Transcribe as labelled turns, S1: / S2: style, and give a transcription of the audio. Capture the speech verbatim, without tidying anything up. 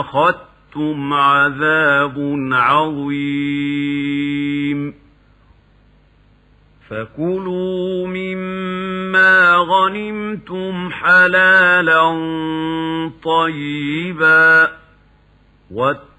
S1: أخذتم عذاب عظيم فكلوا مما غنمتم حلالا طيبا